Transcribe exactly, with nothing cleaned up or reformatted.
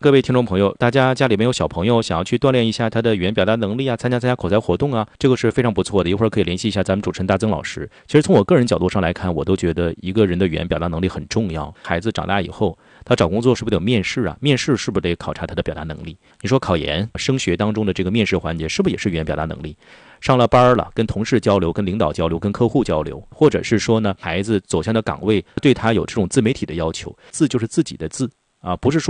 各位听众朋友，大家家里面有小朋友想要去锻炼一下他的语言表达能力啊，参加参加口才活动啊，这个是非常不错的。一会儿可以联系一下咱们主持人大曾老师。其实从我个人角度上来看，我都觉得一个人的语言表达能力很重要。孩子长大以后，他找工作是不是得有面试啊？面试是不是得考察他的表达能力？你说考研、升学当中的这个面试环节，是不是也是语言表达能力？上了班了，跟同事交流、跟领导交流、跟客户交流，或者是说呢，孩子走向的岗位对他有这种自媒体的要求，字就是自己的字啊，不是说